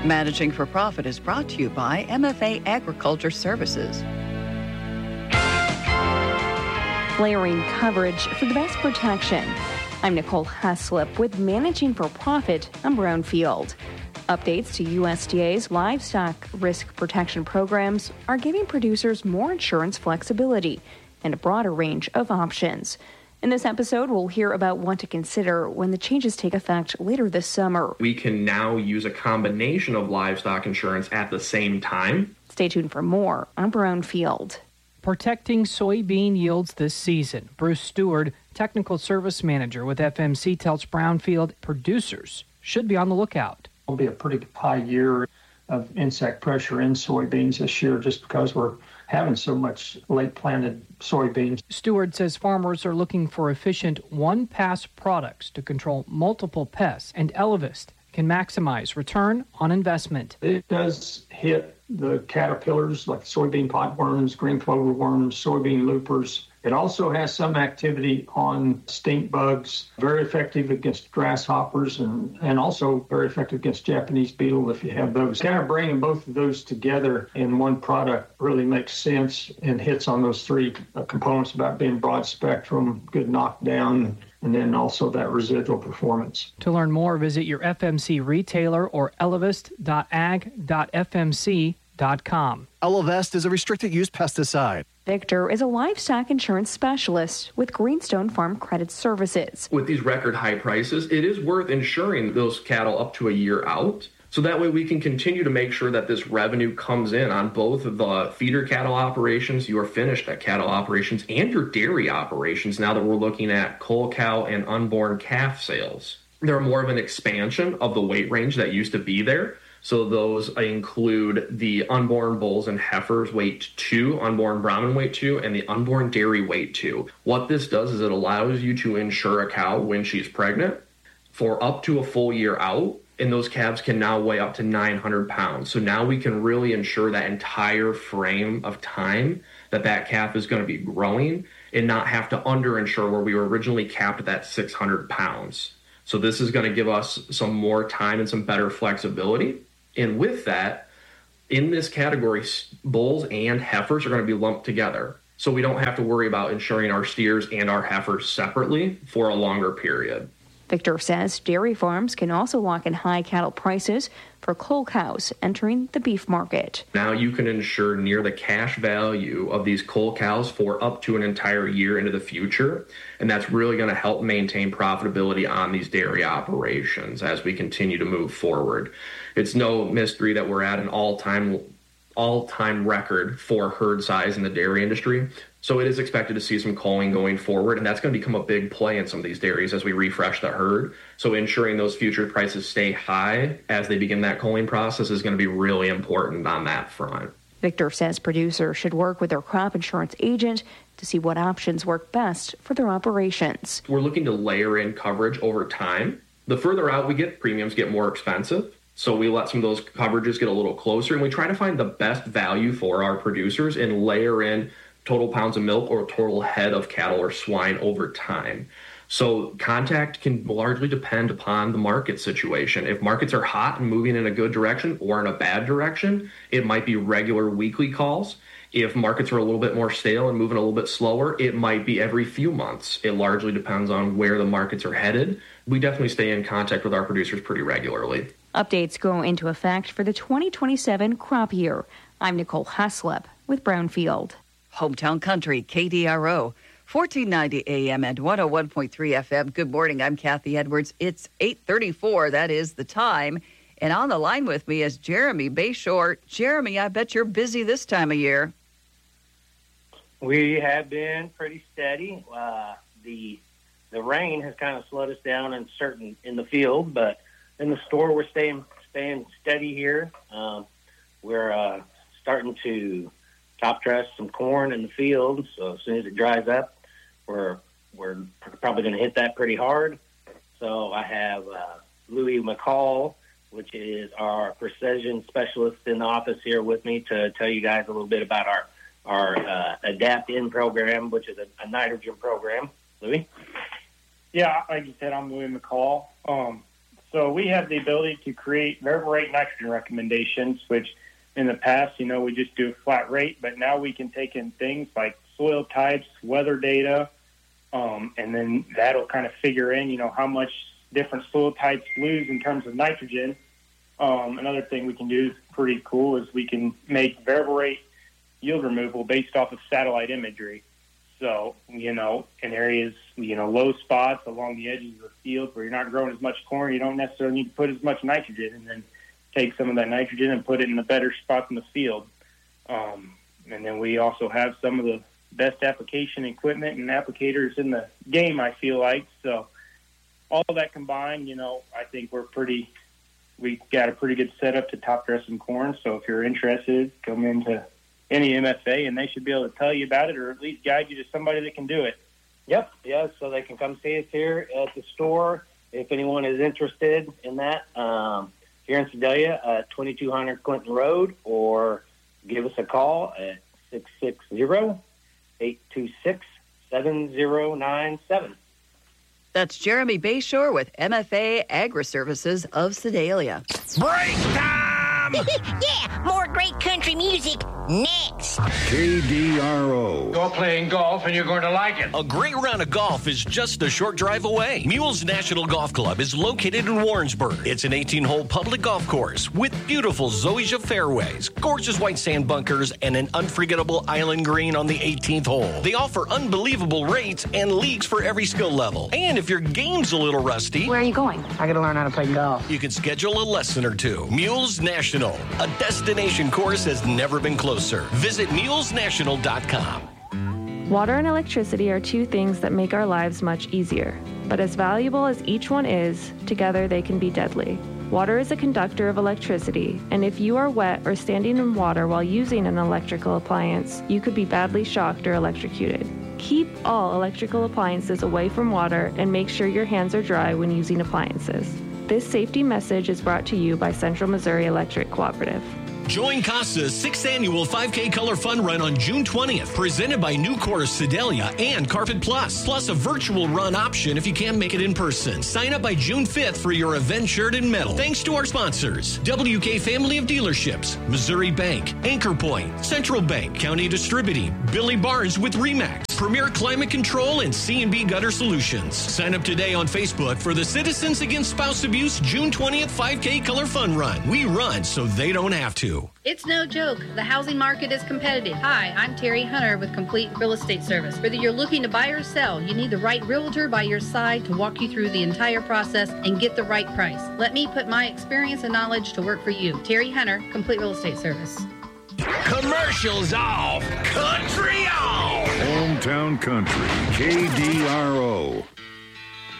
Managing for Profit is brought to you by MFA Agriculture Services. Layering coverage for the best protection. I'm Nicole Haslip with Managing for Profit on Brownfield. Updates to USDA's livestock risk protection programs are giving producers more insurance flexibility and a broader range of options. In this episode, we'll hear about what to consider when the changes take effect later this summer. We can now use a combination of livestock insurance at the same time. Stay tuned for more on Brownfield. Protecting soybean yields this season. Bruce Stewart, Technical Service Manager with FMC, tells Brownfield producers should be on the lookout. It'll be a pretty high year of insect pressure in soybeans this year just because we're having so much late planted soybeans. Stewart says farmers are looking for efficient one-pass products to control multiple pests, and Elevest can maximize return on investment. It does hit the caterpillars like soybean potworms, green clover worms, soybean loopers. It also has some activity on stink bugs, very effective against grasshoppers and also very effective against Japanese beetle if you have those. Kind of bringing both of those together in one product really makes sense and hits on those three components about being broad spectrum, good knockdown, and then also that residual performance. To learn more, visit your FMC retailer or elevest.ag.fmc.com. Elevest is a restricted use pesticide. Victor is a livestock insurance specialist with Greenstone Farm Credit Services. With these record high prices, it is worth insuring those cattle up to a year out. So that way we can continue to make sure that this revenue comes in on both of the feeder cattle operations, your finished cattle operations, and your dairy operations now that we're looking at cull cow and unborn calf sales. They're more of an expansion of the weight range that used to be there. So those include the unborn bulls and heifers weight 2, unborn Brahman weight 2, and the unborn dairy weight 2. What this does is it allows you to insure a cow when she's pregnant for up to a full year out, and those calves can now weigh up to 900 pounds. So now we can really ensure that entire frame of time that calf is going to be growing and not have to underinsure where we were originally capped at that 600 pounds. So this is going to give us some more time and some better flexibility. And with that, in this category, bulls and heifers are going to be lumped together. So we don't have to worry about insuring our steers and our heifers separately for a longer period. Victor says dairy farms can also lock in high cattle prices for cull cows entering the beef market. Now you can insure near the cash value of these cull cows for up to an entire year into the future. And that's really going to help maintain profitability on these dairy operations as we continue to move forward. It's no mystery that we're at an all-time record for herd size in the dairy industry. So it is expected to see some culling going forward, and that's going to become a big play in some of these dairies as we refresh the herd. So ensuring those future prices stay high as they begin that culling process is going to be really important on that front. Victor says producers should work with their crop insurance agent to see what options work best for their operations. We're looking to layer in coverage over time. The further out we get, premiums get more expensive. So we let some of those coverages get a little closer, and we try to find the best value for our producers and layer in total pounds of milk or total head of cattle or swine over time. So contact can largely depend upon the market situation. If markets are hot and moving in a good direction or in a bad direction, it might be regular weekly calls. If markets are a little bit more stale and moving a little bit slower, it might be every few months. It largely depends on where the markets are headed. We definitely stay in contact with our producers pretty regularly. Updates go into effect for the 2027 crop year. I'm Nicole Haslip with Brownfield. Hometown Country, KDRO, 1490 AM and 101.3 FM. Good morning. I'm Kathy Edwards. It's 8:34. That is the time. And on the line with me is Jeremy Bayshore. Jeremy, I bet you're busy this time of year. We have been pretty steady. The rain has kind of slowed us down in the field, but in the store we're staying steady here. We're starting to top dress some corn in the field, so as soon as it dries up, we're probably going to hit that pretty hard. So I have Louis McCall, which is our precision specialist in the office here with me to tell you guys a little bit about our Adapt-In program, which is a nitrogen program. Louis? Yeah, like you said, I'm Louis McCall. So we have the ability to create variable rate nitrogen recommendations, which in the past, we just do a flat rate, but now we can take in things like soil types, weather data, and then that'll kind of figure in, how much different soil types lose in terms of nitrogen. Another thing we can do is pretty cool is we can make variable rate yield removal based off of satellite imagery. So, in areas, low spots along the edges of the field where you're not growing as much corn, you don't necessarily need to put as much nitrogen, and then take some of that nitrogen and put it in the better spots in the field. And then we also have some of the best application equipment and applicators in the game, I feel like. So all of that combined, I think we got a pretty good setup to top dress some corn. So if you're interested, come into any MFA and they should be able to tell you about it or at least guide you to somebody that can do it. Yep. Yeah. So they can come see us here at the store if anyone is interested in that. Here in Sedalia, 2200 Clinton Road, or give us a call at 660-826-7097. That's Jeremy Bayshore with MFA Agri-Services of Sedalia. Break time! Yeah, more great country music next. KDRO. You're playing golf and you're going to like it. A great round of golf is just a short drive away. Mules National Golf Club is located in Warrensburg. It's an 18-hole public golf course with beautiful zoysia fairways, gorgeous white sand bunkers, and an unforgettable island green on the 18th hole. They offer unbelievable rates and leagues for every skill level. And if your game's a little rusty... Where are you going? I got to learn how to play golf. You can schedule a lesson or two. Mules National. A destination course has never been closer. Visit mulesnational.com. Water and electricity are two things that make our lives much easier. But as valuable as each one is, together they can be deadly. Water is a conductor of electricity, and if you are wet or standing in water while using an electrical appliance, you could be badly shocked or electrocuted. Keep all electrical appliances away from water and make sure your hands are dry when using appliances. This safety message is brought to you by Central Missouri Electric Cooperative. Join CASA's 6th annual 5K Color Fun Run on June 20th, presented by New Course Sedalia and Carpet Plus a virtual run option if you can't make it in person. Sign up by June 5th for your event shirt and medal. Thanks to our sponsors, WK Family of Dealerships, Missouri Bank, Anchor Point, Central Bank, County Distributing, Billy Barnes with RE/MAX, Premier Climate Control, and C&B Gutter Solutions. Sign up today on Facebook for the Citizens Against Spouse Abuse June 20th 5K Color Fun Run. We run so they don't have to. It's no joke. The housing market is competitive. Hi, I'm Terry Hunter with Complete Real Estate Service. Whether you're looking to buy or sell, you need the right realtor by your side to walk you through the entire process and get the right price. Let me put my experience and knowledge to work for you. Terry Hunter, Complete Real Estate Service. Commercials off, country on. Hometown Country, KDRO.